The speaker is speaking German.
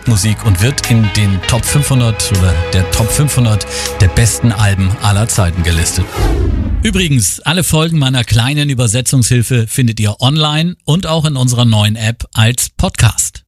Rockmusik und wird in den Top 500 oder der Top 500 der besten Alben aller Zeiten gelistet. Übrigens, alle Folgen meiner kleinen Übersetzungshilfe findet ihr online und auch in unserer neuen App als Podcast.